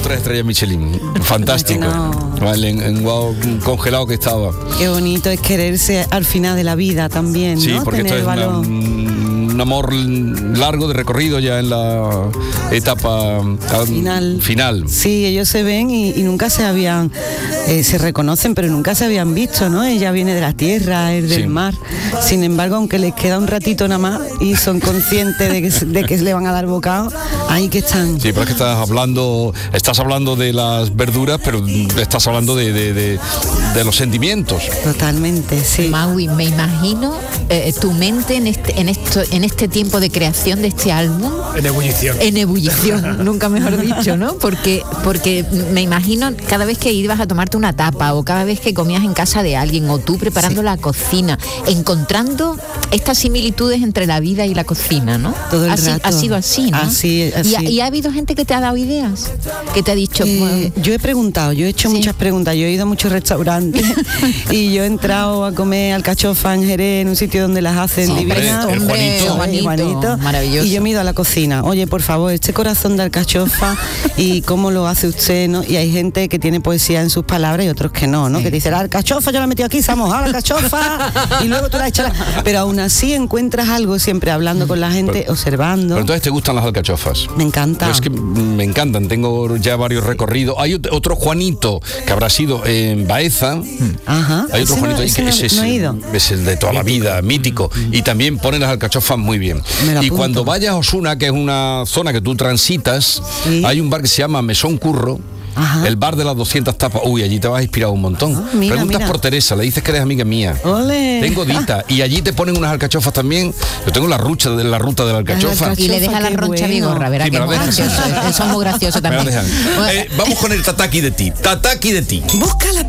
3 estrellas Michelin. Fantástico. No. Vale, en Guau congelado que estaba. Qué bonito es quererse al final de la vida también, Sí, ¿no? porque Tener esto es valor. un amor largo de recorrido ya en la etapa final. Sí, ellos se ven y nunca se habían, se reconocen, pero nunca se habían visto, ¿no? Ella viene de la tierra, él del mar. Sin embargo, aunque les queda un ratito nada más y son conscientes de que le van a dar bocado, ahí que están. Sí, pero es que estás hablando de las verduras, pero estás hablando de los sentimientos. Totalmente, sí. Maui, me imagino tu mente en este tiempo de creación de este álbum. En ebullición, nunca mejor dicho, ¿no? Porque me imagino cada vez que ibas a tomarte una tapa o cada vez que comías en casa de alguien o tú preparando la cocina, encontrando estas similitudes entre la vida y la cocina, ¿no? Todo el rato. Ha sido así, ¿no? Así. ¿Y ha habido gente que te ha dado ideas? Que te ha dicho... yo he preguntado, yo he hecho muchas preguntas, yo he ido a muchos restaurantes y yo he entrado a comer alcachofa en Jerez, en un sitio donde las hacen divinas. Juanito, maravilloso. Y yo me he ido a la cocina, oye, por favor, este corazón de alcachofa y cómo lo hace usted, ¿no? Y hay gente que tiene poesía en sus palabras y otros que no, ¿no? Que dice, la alcachofa yo la he metido aquí, se ha mojado la alcachofa y luego tú la echas. Pero aún así encuentras algo siempre hablando con la gente, observando. Pero entonces te gustan las alcachofas. Me encanta. Es que me encantan, tengo ya varios recorridos. Hay otro Juanito que habrá sido en Baeza. Ajá. Hay otro Juanito ahí que es el de toda la vida, mítico. Y también ponen las alcachofas muy bien. Y cuando vayas a Osuna, que es una zona que tú transitas, hay un bar que se llama Mesón Curro. Ajá. El bar de las 200 tapas. Uy, allí te vas a inspirar un montón. Preguntas por Teresa, le dices que eres amiga mía. ¡Ole! Tengo Dita. Y allí te ponen unas alcachofas también. Yo tengo la ruta de la alcachofa. Y le deja la roncha Vigorra, verá que gracioso. Eso es muy gracioso también. Vamos con el tataki de ti. Tataki de ti. Búscala.